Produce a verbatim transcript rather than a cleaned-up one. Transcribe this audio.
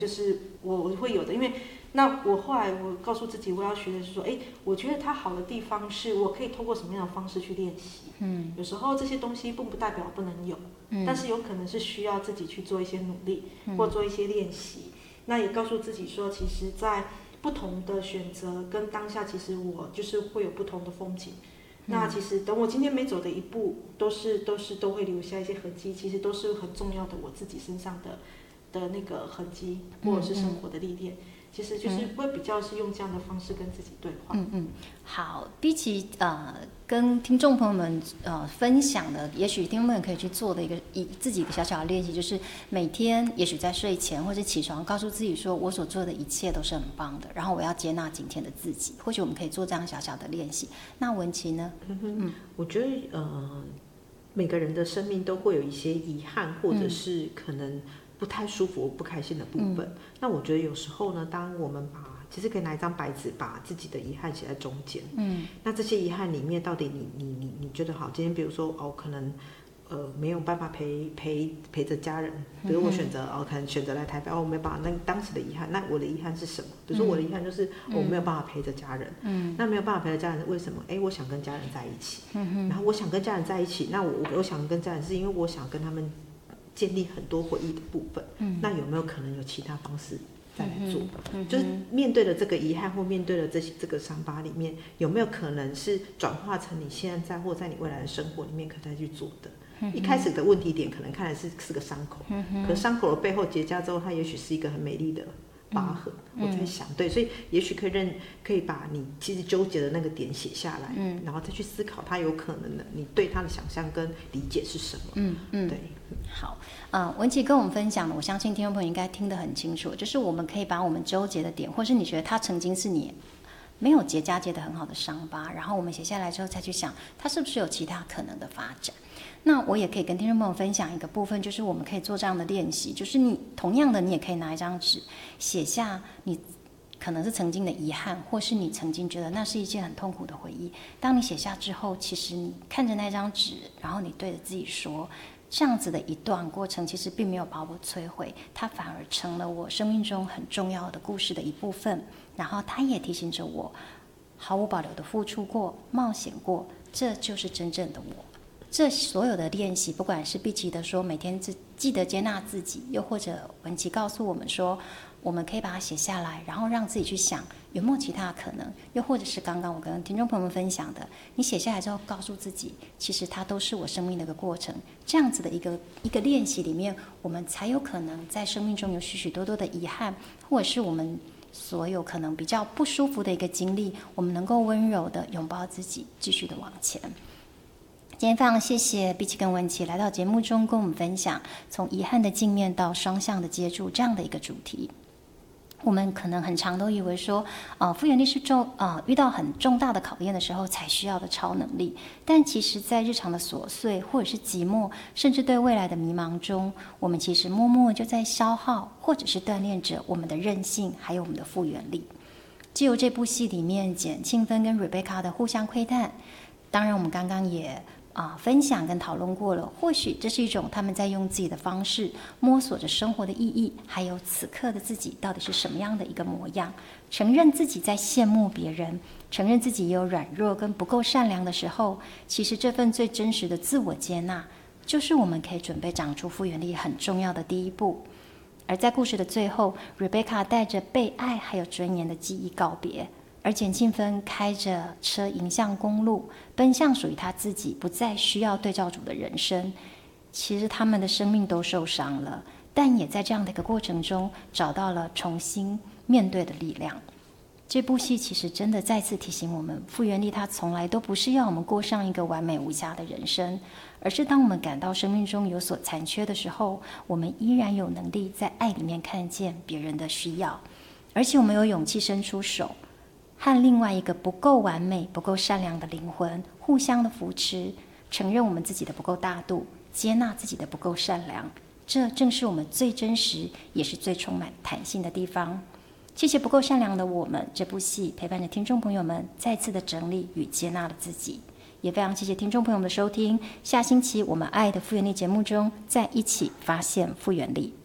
就是我我会有的，因为那我后来我告诉自己，我要学的是说，哎，我觉得它好的地方是我可以透过什么样的方式去练习。嗯，有时候这些东西并不代表不能有，嗯，但是有可能是需要自己去做一些努力，嗯，或做一些练习。那也告诉自己说，其实，在不同的选择跟当下，其实我就是会有不同的风景。那其实等我今天每走的一步，都是都是都会留下一些痕迹，其实都是很重要的我自己身上的的那个痕迹，或者是生活的历练。嗯嗯，其实就是会比较是用这样的方式跟自己对话。 嗯嗯，好，比起呃跟听众朋友们呃分享的，也许听众朋友可以去做的一个一自己的小小的练习，就是每天也许在睡前或者起床，告诉自己说，我所做的一切都是很棒的，然后我要接纳今天的自己。或许我们可以做这样小小的练习。那文琪呢？ 嗯嗯，我觉得呃每个人的生命都会有一些遗憾，或者是可能不太舒服、不开心的部分。嗯、那我觉得有时候呢，当我们把其实可以拿一张白纸，把自己的遗憾写在中间。嗯，那这些遗憾里面，到底你你你你觉得好？今天比如说哦，可能呃没有办法陪陪陪着家人，比如我选择哦，可能选择来台北，哦我没有办法，那当时的遗憾，那我的遗憾是什么？比如说我的遗憾就是、嗯哦、我没有办法陪着家人。嗯，那没有办法陪着家人，为什么？哎，我想跟家人在一起。嗯然后我想跟家人在一起，那我我想跟家人是因为我想跟他们建立很多回忆的部分。嗯，那有没有可能有其他方式？再来做，嗯、就是面对了这个遗憾或面对了这些这个伤疤里面，有没有可能是转化成你现在或在你未来的生活里面可再去做的？嗯、一开始的问题点可能看来是是个伤口，嗯、可伤口的背后结痂之后，它也许是一个很美丽的疤痕。嗯、我在想，对，所以也许可以认可以把你其实纠结的那个点写下来，嗯、然后再去思考它有可能的你对它的想象跟理解是什么。嗯嗯，对。 好，呃，文琪跟我们分享的，我相信听众朋友应该听得很清楚，就是我们可以把我们纠结的点，或是你觉得它曾经是你没有结痂结得很好的伤疤，然后我们写下来之后再去想，它是不是有其他可能的发展。那我也可以跟听众朋友分享一个部分，就是我们可以做这样的练习，就是你同样的，你也可以拿一张纸写下你可能是曾经的遗憾，或是你曾经觉得那是一件很痛苦的回忆。当你写下之后，其实你看着那张纸，然后你对着自己说，这样子的一段过程其实并没有把我摧毁，它反而成了我生命中很重要的故事的一部分，然后它也提醒着我毫无保留的付出过，冒险过，这就是真正的我。这所有的练习，不管是碧琪的说每天记得接纳自己，又或者文琪告诉我们说我们可以把它写下来，然后让自己去想有没有其他的可能，又或者是刚刚我跟听众朋友们分享的，你写下来之后告诉自己，其实它都是我生命的一个过程。这样子的一个一个练习里面，我们才有可能在生命中有许许多多的遗憾，或者是我们所有可能比较不舒服的一个经历，我们能够温柔的拥抱自己，继续的往前。今天非常谢谢碧琪跟文琪来到节目中跟我们分享从遗憾的镜面到双向的接住这样的一个主题。我们可能很常都以为说，呃，复原力是重，呃，遇到很重大的考验的时候才需要的超能力。但其实，在日常的琐碎或者是寂寞，甚至对未来的迷茫中，我们其实默默就在消耗，或者是锻炼着我们的韧性，还有我们的复原力。藉由这部戏里面简庆芬跟 Rebecca 的互相窥探，当然我们刚刚也。啊，分享跟讨论过了，或许这是一种他们在用自己的方式摸索着生活的意义，还有此刻的自己到底是什么样的一个模样。承认自己在羡慕别人，承认自己也有软弱跟不够善良的时候，其实这份最真实的自我接纳，就是我们可以准备长出复原力很重要的第一步。而在故事的最后 ，Rebecca 带着被爱还有尊严的记忆告别。而简庆芬开着车迎向公路，奔向属于他自己不再需要对照组的人生。其实他们的生命都受伤了，但也在这样的一个过程中找到了重新面对的力量。这部戏其实真的再次提醒我们，复原力它从来都不是要我们过上一个完美无瑕的人生，而是当我们感到生命中有所残缺的时候，我们依然有能力在爱里面看见别人的需要，而且我们有勇气伸出手，和另外一个不够完美、不够善良的灵魂互相的扶持，承认我们自己的不够大度，接纳自己的不够善良，这正是我们最真实也是最充满弹性的地方。谢谢不够善良的我们，这部戏陪伴着听众朋友们再次的整理与接纳了自己，也非常谢谢听众朋友们的收听。下星期我们爱的复原力节目中再一起发现复原力。